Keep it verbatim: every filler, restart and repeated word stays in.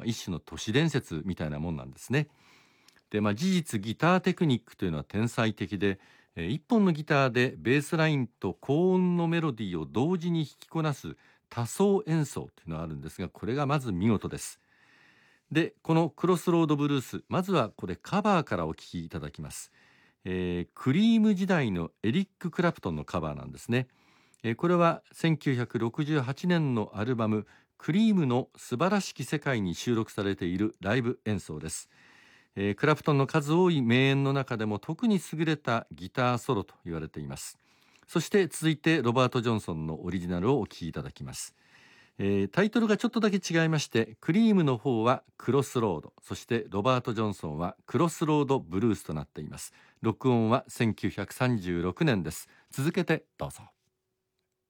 まあ、一種の都市伝説みたいなもんなんですね。で、まあ、事実ギターテクニックというのは天才的で、えー一本のギターでベースラインと高音のメロディーを同時に弾きこなす多層演奏というのがあるんですが、これがまず見事です。で、このクロスロードブルース、まずはこれカバーからお聴きいただきます。えークリーム時代のエリック・クラプトンのカバーなんですね。えーこれはせんきゅうひゃくろくじゅうはちねんのアルバムクリームの素晴らしき世界に収録されているライブ演奏です。えークラプトンの数多い名演の中でも特に優れたギターソロと言われています。そして続いてロバート・ジョンソンのオリジナルをお聴きいただきます。えータイトルがちょっとだけ違いまして、クリームの方はクロスロード、そしてロバート・ジョンソンはクロスロードブルースとなっています。録音はせんきゅうひゃくさんじゅうろくねんです。続けてどうぞ。